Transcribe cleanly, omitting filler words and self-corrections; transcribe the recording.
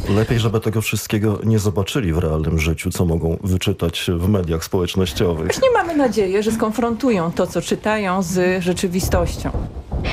Lepiej, żeby tego wszystkiego nie zobaczyli w realnym życiu, co mogą wyczytać w mediach społecznościowych. Właśnie mamy nadzieję, że skonfrontują to, co czytają, z rzeczywistością.